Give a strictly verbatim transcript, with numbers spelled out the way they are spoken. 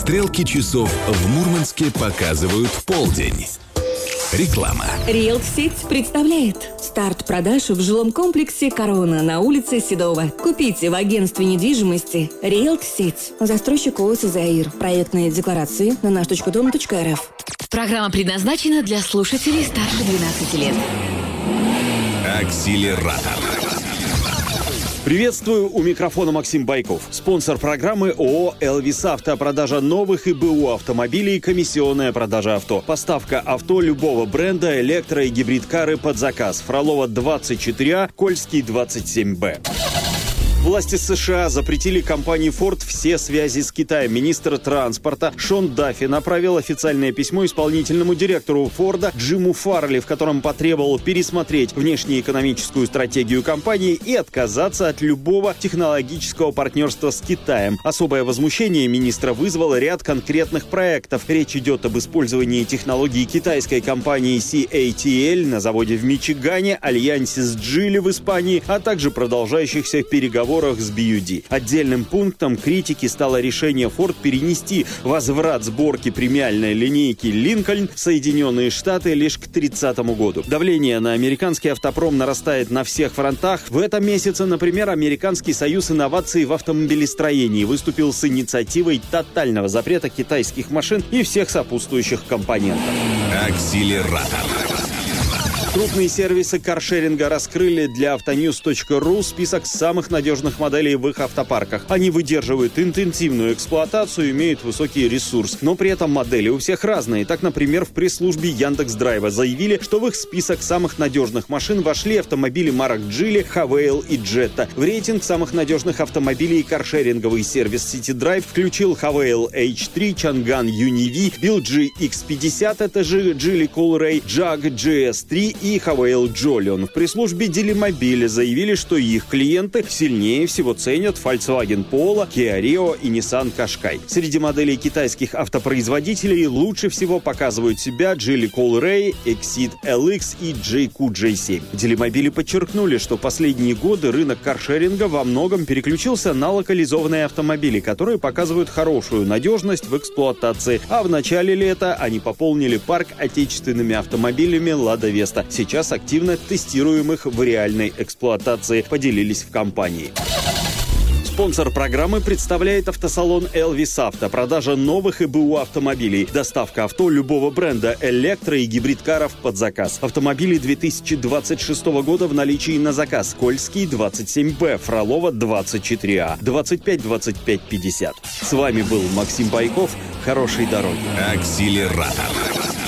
Стрелки часов в Мурманске показывают полдень. Реклама. Риэлт-сеть представляет старт продаж в жилом комплексе «Корона» на улице Седова. Купите в агентстве недвижимости Риэлт-сеть. Застройщик ООО «Заир». Проектные декларации на наш точка дом точка эр эф. Программа предназначена для слушателей старше двенадцати лет. Акселератор. Приветствую, у микрофона Максим Байков. Спонсор программы ООО «Элвис Авто». Продажа новых и БУ автомобилей, комиссионная продажа авто. Поставка авто любого бренда, электро- и гибрид-кары под заказ. Фролова двадцать четыре А, Кольский двадцать семь Б. Власти США запретили компании Ford все связи с Китаем. Министр транспорта Шон Даффи направил официальное письмо исполнительному директору Форда Джиму Фаррелли, в котором потребовал пересмотреть внешнеэкономическую стратегию компании и отказаться от любого технологического партнерства с Китаем. Особое возмущение министра вызвало ряд конкретных проектов. Речь идет об использовании технологий китайской компании си эй ти эл на заводе в Мичигане, альянсе с Geely в Испании, а также продолжающихся переговорах с би ю ди. Отдельным пунктом критики стало решение Ford перенести возврат сборки премиальной линейки Lincoln в Соединенные Штаты лишь к тридцатому году. Давление на американский автопром нарастает на всех фронтах. В этом месяце, например, Американский союз инноваций в автомобилестроении выступил с инициативой тотального запрета китайских машин и всех сопутствующих компонентов. Акселератор. Крупные сервисы каршеринга раскрыли для автоньюз точка ру список самых надежных моделей в их автопарках. Они выдерживают интенсивную эксплуатацию, имеют высокий ресурс, но при этом модели у всех разные. Так, например, в пресс-службе Яндекс.Драйва заявили, что в их список самых надежных машин вошли автомобили марок Geely, Havail и Jetta. В рейтинг самых надежных автомобилей каршеринговый сервис City Drive включил Havail эйч три, Changan Univ, Bill-G икс пятьдесят, это же Geely Coolray, Jag джи эс три и Havail Jolion. В пресс-службе Делимобиля заявили, что их клиенты сильнее всего ценят Volkswagen Polo, Kia Rio и Nissan Qashqai. Среди моделей китайских автопроизводителей лучше всего показывают себя Geely Coolray, Exceed эл икс и джей кью джей семь. Делимобили подчеркнули, что последние годы рынок каршеринга во многом переключился на локализованные автомобили, которые показывают хорошую надежность в эксплуатации. А в начале лета они пополнили парк отечественными автомобилями Lada Vesta. Сейчас активно тестируем их в реальной эксплуатации, поделились в компании. Спонсор программы представляет автосалон «Элвис Авто». Продажа новых и БУ автомобилей. Доставка авто любого бренда, электро- и гибрид-каров под заказ. Автомобили две тысячи двадцать шестого года в наличии на заказ. Кольский двадцать семь Б, Фролова двадцать четыре А, двадцать пять двадцать пять пятьдесят. С вами был Максим Байков. Хорошей дороги. Акселератор.